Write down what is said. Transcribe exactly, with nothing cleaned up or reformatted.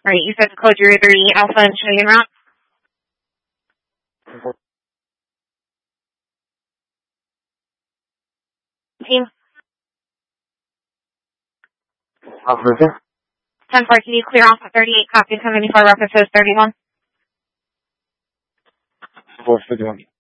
Alright, you said code zero three Alpha and show you en route. Team. Officer. ten four, can you clear off at thirty-eight, copy seventy-four, references thirty-one? four fifty-one.